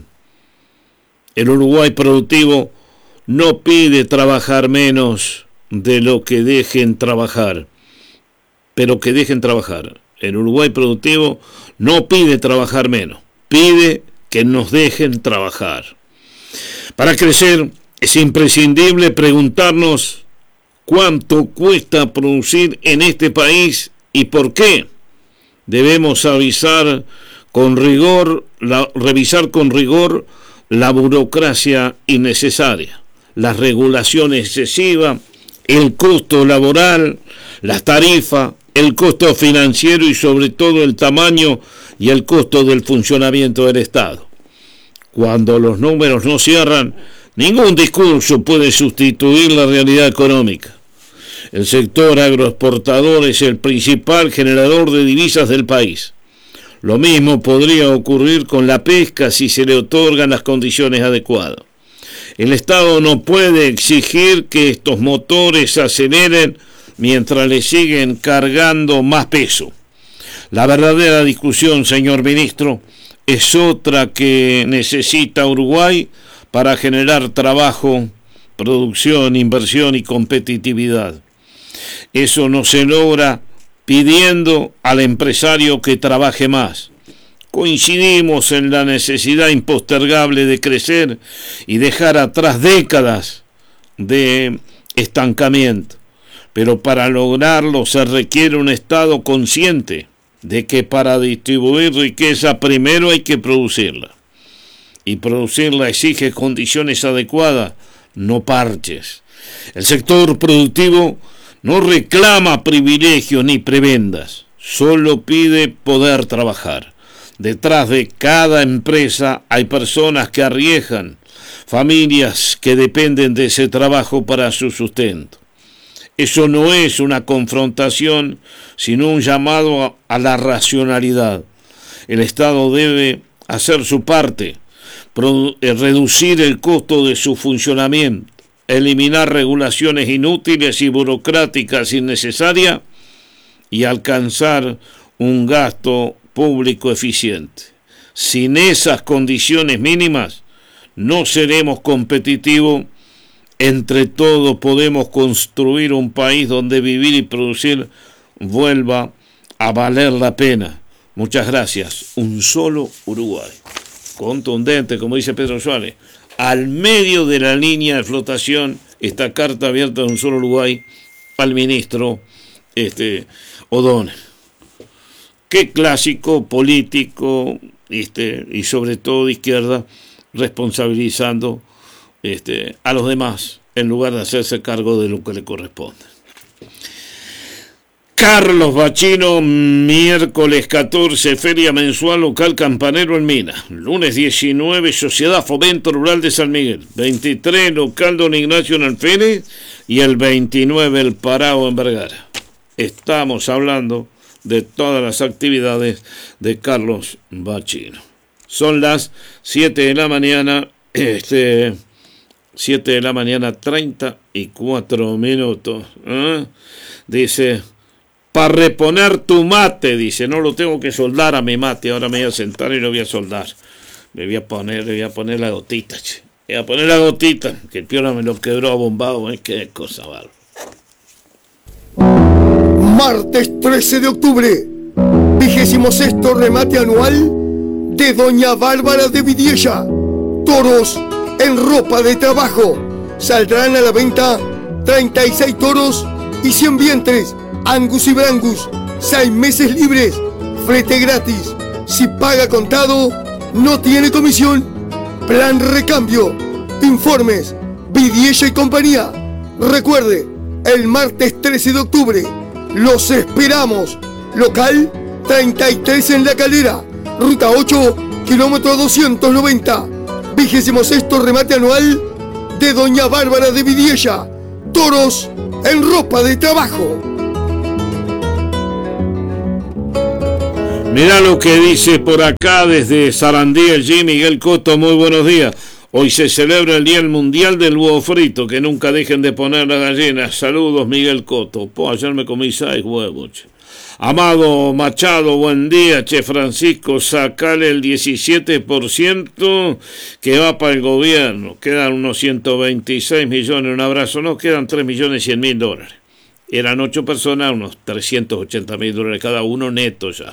El Uruguay productivo no pide trabajar menos de lo que dejen trabajar, pero que dejen trabajar. El Uruguay productivo no pide trabajar menos, pide que nos dejen trabajar. Para crecer es imprescindible preguntarnos cuánto cuesta producir en este país y por qué. Debemos avisar con rigor, la, revisar con rigor la burocracia innecesaria, la regulación excesiva, el costo laboral, las tarifas, el costo financiero y sobre todo el tamaño y el costo del funcionamiento del Estado. Cuando los números no cierran, ningún discurso puede sustituir la realidad económica. El sector agroexportador es el principal generador de divisas del país. Lo mismo podría ocurrir con la pesca si se le otorgan las condiciones adecuadas. El Estado no puede exigir que estos motores se aceleren mientras le siguen cargando más peso. La verdadera discusión, señor ministro, es otra que necesita Uruguay para generar trabajo, producción, inversión y competitividad. Eso no se logra pidiendo al empresario que trabaje más. Coincidimos en la necesidad impostergable de crecer y dejar atrás décadas de estancamiento. Pero para lograrlo se requiere un Estado consciente de que para distribuir riqueza primero hay que producirla. Y producirla exige condiciones adecuadas, no parches. El sector productivo no reclama privilegios ni prebendas, solo pide poder trabajar. Detrás de cada empresa hay personas que arriesgan, familias que dependen de ese trabajo para su sustento. Eso no es una confrontación, sino un llamado a, a la racionalidad. El Estado debe hacer su parte, produ- reducir el costo de su funcionamiento, eliminar regulaciones inútiles y burocráticas innecesarias y alcanzar un gasto público eficiente. Sin esas condiciones mínimas, no seremos competitivos. Entre todos podemos construir un país donde vivir y producir vuelva a valer la pena. Muchas gracias. Un solo Uruguay. Contundente, como dice Pedro Suárez. Al medio de la línea de flotación, esta carta abierta de Un Solo Uruguay al ministro este, O'Donnell. Qué clásico político este, y sobre todo de izquierda, responsabilizando este, a los demás en lugar de hacerse cargo de lo que le corresponde. Carlos Bachino, miércoles catorce, Feria Mensual Local Campanero en Minas. Lunes diecinueve, Sociedad Fomento Rural de San Miguel. veintitrés, Local Don Ignacio en Alférez. Y el veintinueve, El Parao en Vergara. Estamos hablando de todas las actividades de Carlos Bachino. Son las siete de la mañana, este, siete de la mañana, treinta y cuatro minutos. ¿eh? Dice... Para reponer tu mate, dice, no lo tengo que soldar a mi mate, ahora me voy a sentar y lo voy a soldar. Le voy a poner, le voy a poner la gotita, che. Le voy a poner la gotita, que el piola me lo quebró a bombado, ¿eh? Qué cosa, bárbaro. Martes trece de octubre, Vigésimo sexto remate anual de Doña Bárbara de Vidiella. Toros en ropa de trabajo. Saldrán a la venta treinta y seis toros y cien vientres, Angus y Brangus, seis meses libres, flete gratis. Si paga contado, no tiene comisión. Plan recambio. Informes, Vidiella y compañía. Recuerde, el martes trece de octubre, los esperamos. Local treinta y tres en La Calera, ruta ocho, kilómetro doscientos noventa. Vigésimo sexto remate anual de Doña Bárbara de Vidiella. Toros en ropa de trabajo. Mirá lo que dice por acá desde Sarandí el G. Miguel Coto, muy buenos días. Hoy se celebra el Día Mundial del Huevo Frito, que nunca dejen de poner la gallina. Saludos, Miguel Coto. Po, ayer me comí seis huevos. Che. Amado Machado, buen día. Che, Francisco, sacale el diecisiete por ciento que va para el gobierno. Quedan unos ciento veintiséis millones. Un abrazo. No, quedan tres millones cien mil dólares. Eran ocho personas, unos trescientos ochenta mil dólares cada uno neto ya.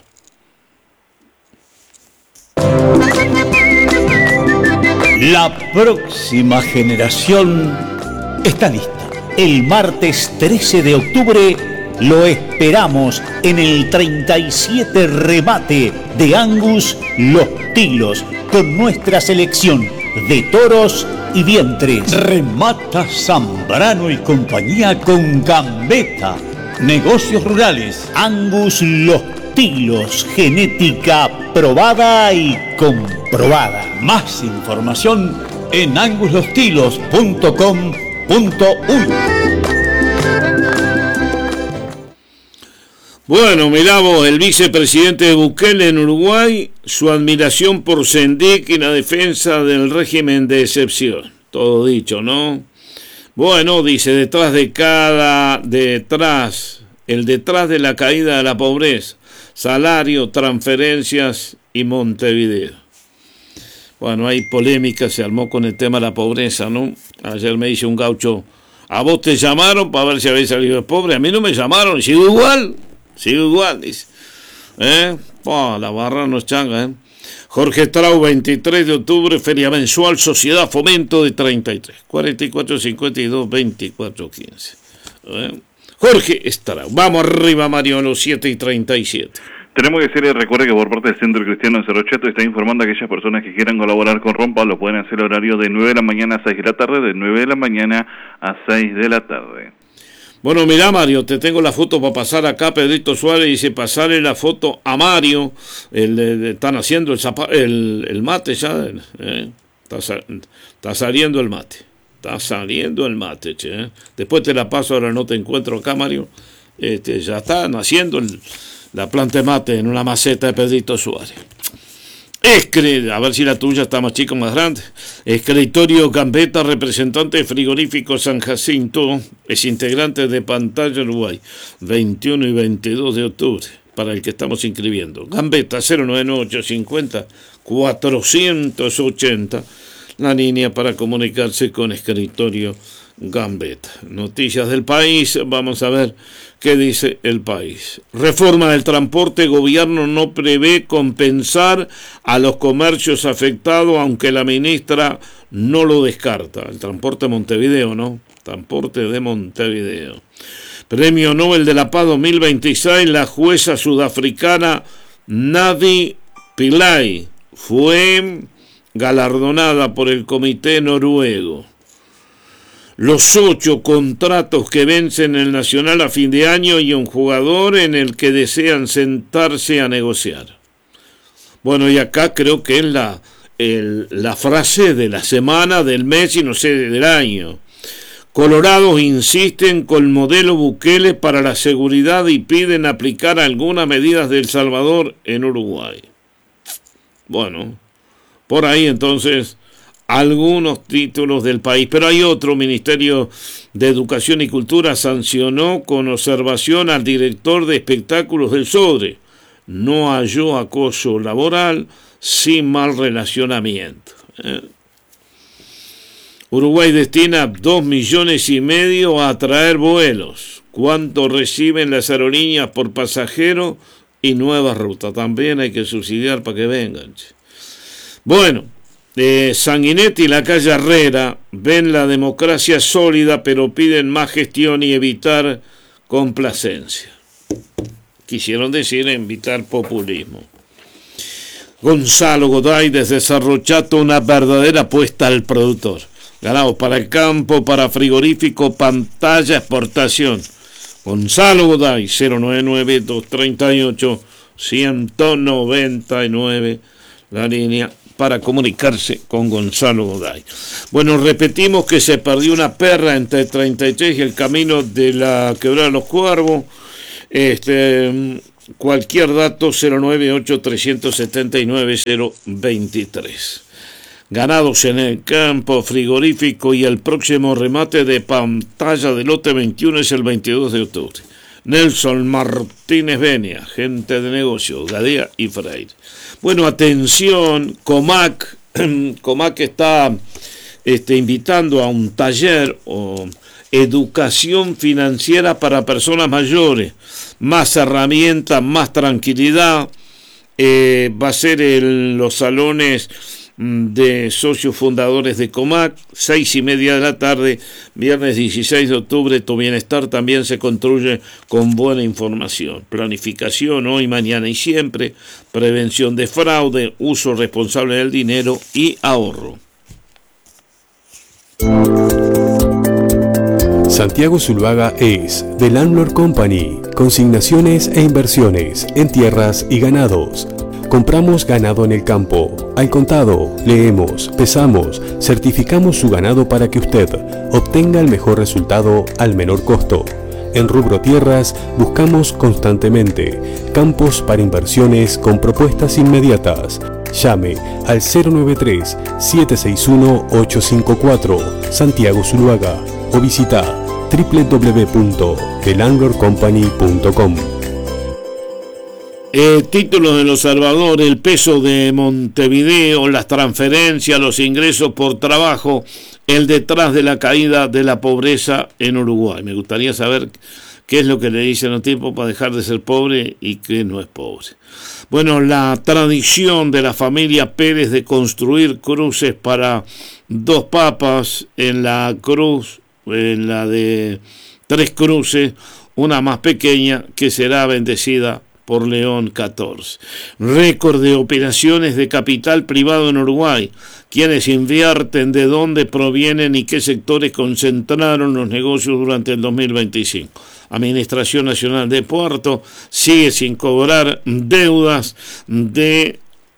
La próxima generación está lista. El martes trece de octubre lo esperamos en el treinta y siete remate de Angus Los Tilos con nuestra selección de toros y vientres. Remata Zambrano y compañía con Gambetta. Negocios rurales. Angus Los Tilos, genética probada y comprobada. Más información en angus los tilos punto com punto uy. Bueno, miramos el vicepresidente de Bukele en Uruguay, su admiración por Sendik y la defensa del régimen de excepción. Todo dicho, ¿no? Bueno, dice, detrás de cada, detrás, el detrás de la caída de la pobreza, salario, transferencias y Montevideo. Bueno, hay polémica, se armó con el tema de la pobreza, ¿no? Ayer me dice un gaucho, ¿a vos te llamaron para ver si habéis salido de pobre? A mí no me llamaron, sigo igual, sigo igual, dice. ¿Eh? Oh, la barra no es changa, ¿eh? Jorge Strauss, veintitrés de octubre, feria mensual, Sociedad Fomento de treinta y tres, cuarenta y cuatro cincuenta y dos, veinticuatro quince. ¿Eh? Jorge Strauss. Vamos arriba, Mario, a los siete y treinta y siete. Tenemos que hacer, recuerde que por parte del Centro Cristiano de Cerro Chato está informando a aquellas personas que quieran colaborar con Rompa, lo pueden hacer horario de nueve de la mañana a seis de la tarde, de nueve de la mañana a seis de la tarde. Bueno, mirá, Mario, te tengo la foto para pasar acá. Pedrito Suárez dice, pasarle la foto a Mario. El, el, están haciendo el, zapa, el, el mate ya. Eh, está, está saliendo el mate. Está saliendo el mate, che. Eh. Después te la paso, ahora no te encuentro acá, Mario. Este, ya está naciendo el... la planta de mate en una maceta de Pedrito Suárez. Escre, a ver si la tuya está más chica o más grande. Escritorio Gambetta, representante de Frigorífico San Jacinto, es integrante de Pantalla Uruguay, veintiuno y veintidós de octubre, para el que estamos inscribiendo. Gambetta, cero nueve nueve ocho cinco cero cuatrocientos ochenta, la línea para comunicarse con Escritorio Gambetta. Noticias del país, vamos a ver qué dice el país. Reforma del transporte, gobierno no prevé compensar a los comercios afectados, aunque la ministra no lo descarta. El transporte de Montevideo, ¿no? Transporte de Montevideo. Premio Nobel de la Paz dos mil veintiséis, la jueza sudafricana Nadi Pillay fue galardonada por el comité noruego. Los ocho contratos que vencen el Nacional a fin de año y un jugador en el que desean sentarse a negociar. Bueno, y acá creo que es la, el, la frase de la semana, del mes y no sé, del año. Colorados insisten con el modelo Bukele para la seguridad y piden aplicar algunas medidas de El Salvador en Uruguay. Bueno, por ahí entonces... algunos títulos del país, pero hay otro. Ministerio de Educación y Cultura sancionó con observación al director de espectáculos del Sodre. No halló acoso laboral, sin mal relacionamiento. ¿Eh? Uruguay destina dos millones y medio a atraer vuelos. ¿Cuánto reciben las aerolíneas por pasajero y nuevas rutas. También hay que subsidiar para que vengan. Bueno, eh, Sanguinetti y la calle Herrera ven la democracia sólida, pero piden más gestión y evitar complacencia. Quisieron decir evitar populismo. Gonzalo Goday desde Cerro Chato, una verdadera apuesta al productor. Ganados para el campo, para frigorífico, pantalla, exportación. Gonzalo Goday, cero nueve nueve, dos tres ocho, uno nueve nueve, la línea para comunicarse con Gonzalo Goday. Bueno, repetimos que se perdió una perra entre treinta y tres y el camino de la Quebrada de los Cuervos. Este, cualquier dato cero nueve ocho, tres siete nueve, cero veintitrés. Ganados en el campo, frigorífico, y el próximo remate de pantalla del lote veintiuno es el veintidós de octubre. Nelson Martínez Benia, gente de negocio, Gadea y Freire. Bueno, atención, Comac, Comac está este, invitando a un taller o educación financiera para personas mayores, más herramientas, más tranquilidad. Eh, va a ser en los salones de socios fundadores de Comac, seis y media de la tarde, viernes dieciséis de octubre. Tu bienestar también se construye con buena información, planificación hoy, mañana y siempre, prevención de fraude, uso responsable del dinero y ahorro. Santiago Zuluaga es The Landlord Company, consignaciones e inversiones en tierras y ganados. Compramos ganado en el campo, al contado, leemos, pesamos, certificamos su ganado para que usted obtenga el mejor resultado al menor costo. En rubro tierras, buscamos constantemente campos para inversiones con propuestas inmediatas. Llame al cero nueve tres, siete seis uno, ocho cinco cuatro, Santiago Zuluaga, o visita doble u doble u doble u punto the landlord company punto com. Eh, títulos de los Salvador, el peso de Montevideo, las transferencias, los ingresos por trabajo, el detrás de la caída de la pobreza en Uruguay. Me gustaría saber qué es lo que le dicen los tipos para dejar de ser pobre y qué no es pobre. Bueno, la tradición de la familia Pérez de construir cruces para dos papas en la cruz, en la de Tres Cruces, una más pequeña que será bendecida por León catorce. Récord de operaciones de capital privado en Uruguay. ¿Quiénes invierten? ¿De dónde provienen? ¿Y qué sectores concentraron los negocios durante el dos mil veinticinco? Administración Nacional de Puerto sigue sin cobrar deudas de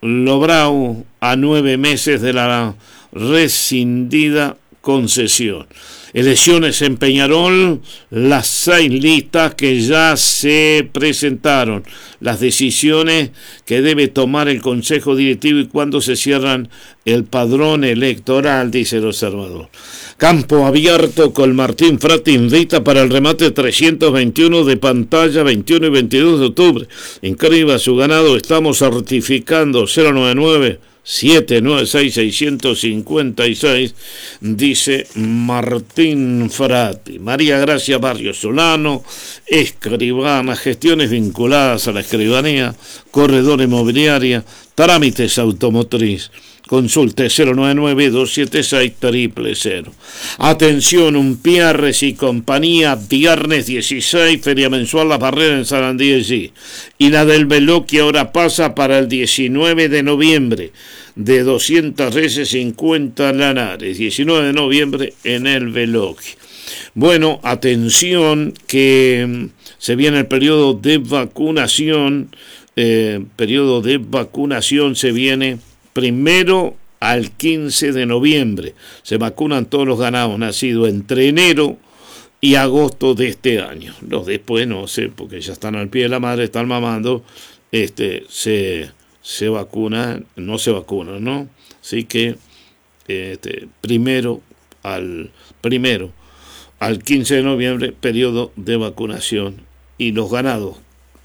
Lobrau a nueve meses de la rescindida concesión. Elecciones en Peñarol, las seis listas que ya se presentaron, las decisiones que debe tomar el Consejo Directivo y cuándo se cierran el padrón electoral, dice el observador. Campo abierto con Martín Frati invita para el remate trescientos veintiuno de pantalla veintiuno y veintidós de octubre. Inscriba su ganado, estamos certificando cero nueve nueve, siete nueve seis, seis cinco seis, dice Martín Frati. María Gracia Barrio Solano, escribana, gestiones vinculadas a la escribanía, corredor inmobiliaria, trámites automotriz. Consulte cero nueve nueve, dos siete seis, cero cero cero. Atención, Umpierres y compañía, viernes dieciséis, feria mensual Las Barreras en Sarandí allí. Y la del Veloqui ahora pasa para el diecinueve de noviembre, de doscientas reses, cincuenta lanares. diecinueve de noviembre en el Veloqui. Bueno, atención que se viene el periodo de vacunación, eh, periodo de vacunación se viene primero al quince de noviembre. Se vacunan todos los ganados nacidos entre enero y agosto de este año. Los después no sé, porque ya están al pie de la madre, están mamando, este, se, se vacunan, no se vacunan, ¿no? Así que este, primero al primero al quince de noviembre, periodo de vacunación. Y los ganados,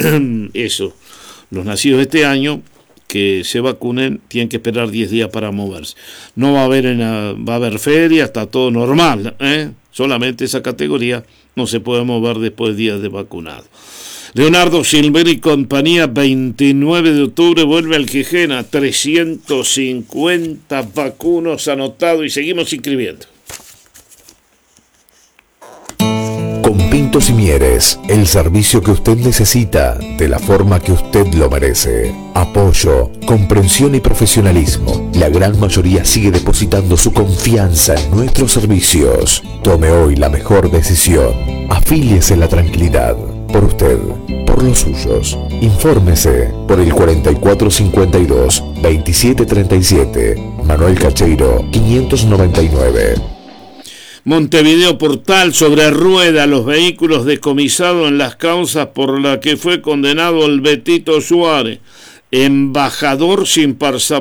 eso, los nacidos de este año, que se vacunen, tienen que esperar diez días para moverse. No va a haber, en la, va a haber feria, está todo normal, ¿eh? Solamente esa categoría no se puede mover después de días de vacunado. Leonardo Silver y compañía, veintinueve de octubre, vuelve al Quijena, trescientos cincuenta vacunos anotados y seguimos inscribiendo. Con Pintos y Mieres, el servicio que usted necesita de la forma que usted lo merece. Apoyo, comprensión y profesionalismo. La gran mayoría sigue depositando su confianza en nuestros servicios. Tome hoy la mejor decisión. Afíliese en la tranquilidad. Por usted, por los suyos. Infórmese por el cuarenta y cuatro cincuenta y dos, veintisiete treinta y siete. Manuel Cacheiro, quinientos noventa y nueve. Montevideo Portal, sobre rueda, los vehículos decomisados en las causas por las que fue condenado el Betito Suárez, embajador sin pasaporte.